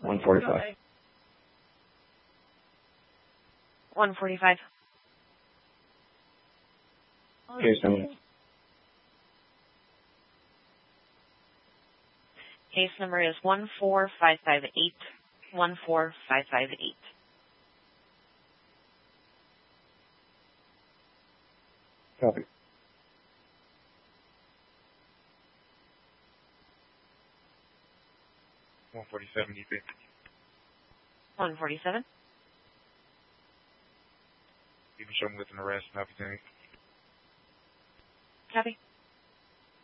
145. 145. Case number. Case number is 14558. 14558. Copy. $147 EP. 147. You can show me with an arrest and opportunity. Copy.